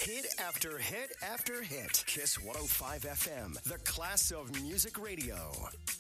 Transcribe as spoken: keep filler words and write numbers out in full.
Hit after hit after hit. Kiss one oh five F M, the class of music radio.